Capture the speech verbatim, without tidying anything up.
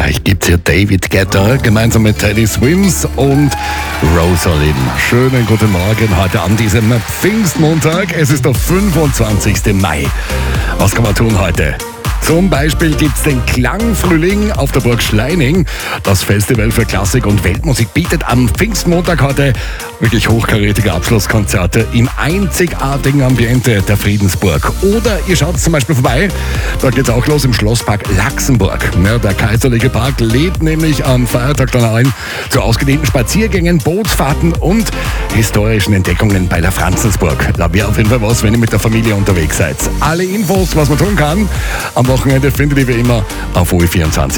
Österreich gibt es hier David Guetta gemeinsam mit Teddy Swims und Rosalind. Schönen guten Morgen heute an diesem Pfingstmontag. Es ist der fünfundzwanzigste Mai. Was kann man tun heute? Zum Beispiel gibt's den Klangfrühling auf der Burg Schleining. Das Festival für Klassik und Weltmusik bietet am Pfingstmontag heute wirklich hochkarätige Abschlusskonzerte im einzigartigen Ambiente der Friedensburg. Oder ihr schaut zum Beispiel vorbei, da geht's auch los im Schlosspark Laxenburg. Ja, der Kaiserliche Park lädt nämlich am Feiertag dann ein zu ausgedehnten Spaziergängen, Bootsfahrten und historischen Entdeckungen bei der Franzensburg. Da wäre auf jeden Fall was, wenn ihr mit der Familie unterwegs seid. Alle Infos, was man tun kann, am Wochenende findet ihr wie immer auf O E vierundzwanzig.